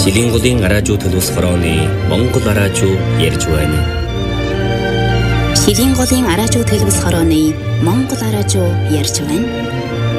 Шилингулын араажуу төлөвс хорооны Монгол араажуу ярьж байна. Шилингулын араажуу төлөвс хорооны Монгол араажуу ярьж байна.